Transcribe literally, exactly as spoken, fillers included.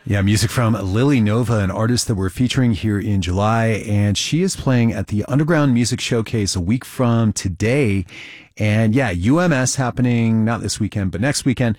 Yeah, music from Lily Nova, an artist that we're featuring here in July, and she is playing at the Underground Music Showcase a week from today. And yeah, U M S happening not this weekend, but next weekend.